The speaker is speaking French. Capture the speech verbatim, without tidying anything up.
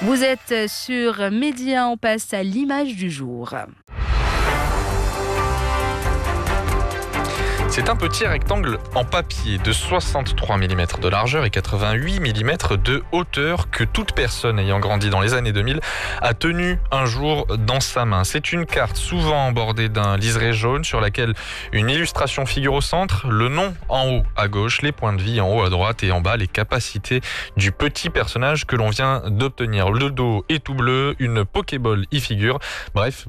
Vous êtes sur Média, on passe à l'image du jour. C'est un petit rectangle en papier de soixante-trois millimètres de largeur et quatre-vingt-huit millimètres de hauteur que toute personne ayant grandi dans les années deux mille a tenu un jour dans sa main. C'est une carte souvent bordée d'un liseré jaune sur laquelle une illustration figure au centre, le nom en haut à gauche, les points de vie en haut à droite et en bas les capacités du petit personnage que l'on vient d'obtenir. Le dos est tout bleu, une Pokéball y figure. Bref,